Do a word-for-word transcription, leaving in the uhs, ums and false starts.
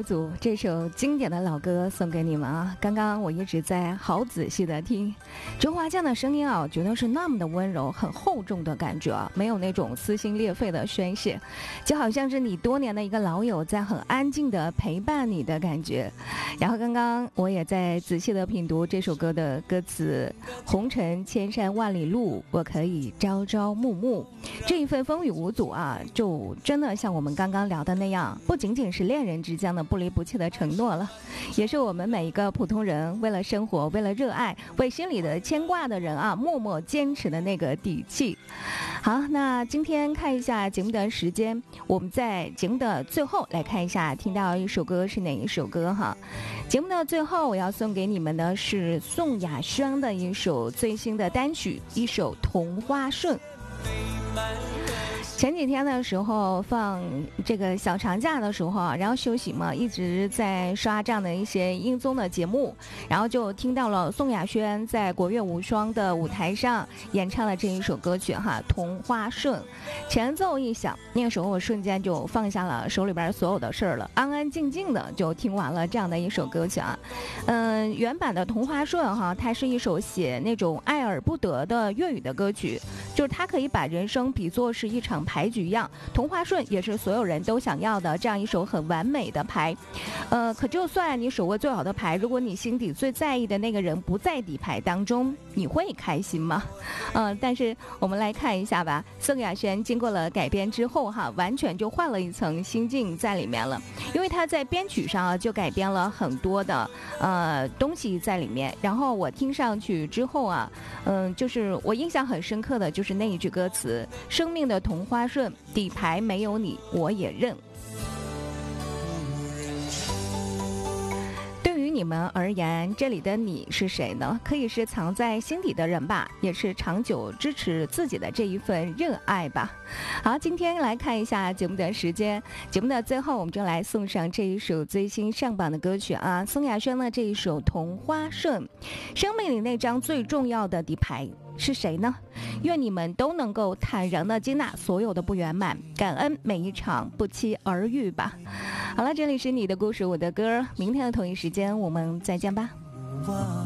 祖这首经典的老歌送给你们啊！刚刚我一直在好仔细的听周华健的声音啊，我觉得是那么的温柔，很厚重的感觉啊，没有那种撕心裂肺的宣泄，就好像是你多年的一个老友在很安静的陪伴你的感觉。然后刚刚我也在仔细的品读这首歌的歌词：红尘千山万里路，我可以朝朝暮暮。这一份风雨无阻啊，就真的像我们刚刚聊的那样，不仅仅是恋人之间的不离不弃的承诺了，也是我们每一个普通人为了生活，为了热爱，为心里的牵挂的人啊，默默坚持的那个底气。好，那今天看一下节目的时间，我们在节目的最后来看一下听到一首歌是哪一首歌哈。节目的最后我要送给你们的是宋亚轩的一首最新的单曲，一首《同花顺》。前几天的时候放这个小长假的时候啊，然后休息嘛，一直在刷这样的一些音综的节目，然后就听到了宋亚轩在国乐无双的舞台上演唱了这一首歌曲哈，《同花顺》。前奏一响，那个时候我瞬间就放下了手里边所有的事儿了，安安静静的就听完了这样的一首歌曲啊。嗯，原版的《同花顺》哈，它是一首写那种爱而不得的粤语的歌曲，就是它可以把人生比作是一场牌局一样，同花顺也是所有人都想要的这样一手很完美的牌。呃，可就算你手握最好的牌，如果你心底最在意的那个人不在底牌当中，你会开心吗？呃，但是我们来看一下吧，宋亚轩经过了改编之后哈，完全就换了一层心境在里面了，因为他在编曲上啊就改编了很多的呃东西在里面，然后我听上去之后啊，嗯、呃，就是我印象很深刻的就是那一句歌词：生命的同花顺，底牌没有你我也认。对于你们而言，这里的你是谁呢？可以是藏在心底的人吧，也是长久支持自己的这一份热爱吧。好，今天来看一下节目的时间，节目的最后我们就来送上这一首最新上榜的歌曲啊，宋亚轩的这一首《同花顺》。生命里那张最重要的底牌是谁呢？愿你们都能够坦然地接纳所有的不圆满，感恩每一场不期而遇吧。好了，这里是你的故事我的歌，明天的同一时间我们再见吧。